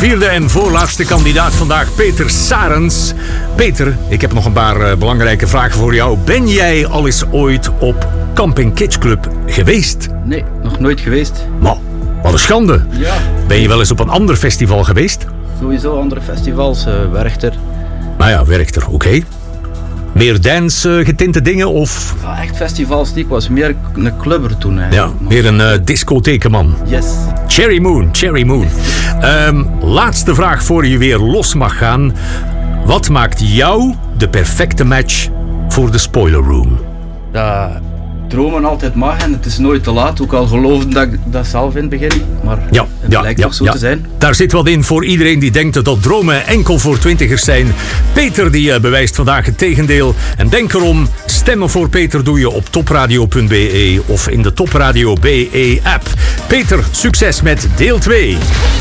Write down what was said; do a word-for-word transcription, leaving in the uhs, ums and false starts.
vierde en voorlaatste kandidaat vandaag, Peter Sarens. Peter, ik heb nog een paar uh, belangrijke vragen voor jou. Ben jij al eens ooit op Camping Kitsch Club geweest? Nee, nog nooit geweest. Maar, wat een schande. Ja. Ben je wel eens op een ander festival geweest? Sowieso andere festivals, uh, Werchter. Nou ja, Werchter, oké. Okay. Meer dance uh, getinte dingen of... Ja, echt festivals niet. Ik was meer een clubber toen eigenlijk. Ja, meer een uh, discothekenman. Yes. Cherry Moon, Cherry Moon. Um, laatste vraag voor je weer los mag gaan. Wat maakt jou de perfecte match voor de Spoiler Room? Dat dromen altijd mag en het is nooit te laat. Ook al geloofde dat ik dat zelf in het begin. Maar ja, het ja, blijkt ja, toch zo ja. te zijn. Daar zit wat in voor iedereen die denkt dat dromen enkel voor twintigers zijn. Peter die uh, bewijst vandaag het tegendeel. En denk erom, stemmen voor Peter doe je op topradio punt b e of in de Topradio B E app. Peter, succes met deel twee.